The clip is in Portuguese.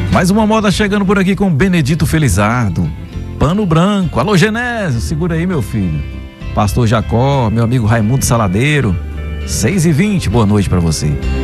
Mais uma moda chegando por aqui com Benedito Felizardo. Pano Branco. Alô, Genésio, segura aí, meu filho. Pastor Jacó, meu amigo Raimundo Saladeiro. 6h20, boa noite pra você.